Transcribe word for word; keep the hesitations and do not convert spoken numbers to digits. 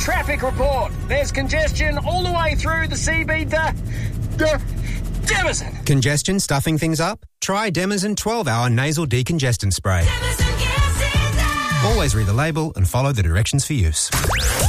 traffic report. There's congestion all the way through the C B D. D- Demazin. Congestion stuffing things up? Try Demazin twelve hour nasal decongestant spray. Always read the label and follow the directions for use.